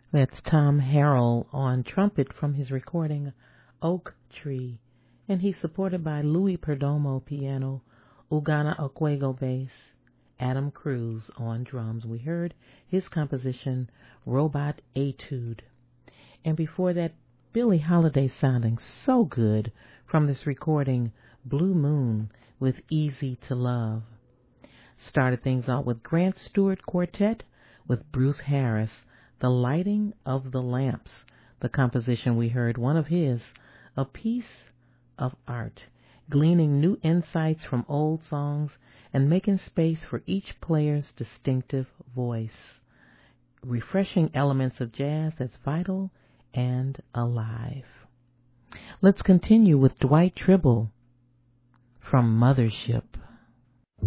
That's Tom Harrell on trumpet from his recording Oak Tree, and he's supported by Louis Perdomo piano, Ugana Okwego bass, Adam Cruz on drums. We heard his composition Robot Etude. And before that, Billie Holiday sounding so good from this recording Blue Moon with Easy to Love. Started things out with Grant Stewart Quartet with Bruce Harris, The Lighting of the Lamps. The composition we heard, one of his, A Piece of Art, gleaning new insights from old songs and making space for each player's distinctive voice. Refreshing elements of jazz that's vital and alive. Let's continue with Dwight Tribble from Mothership.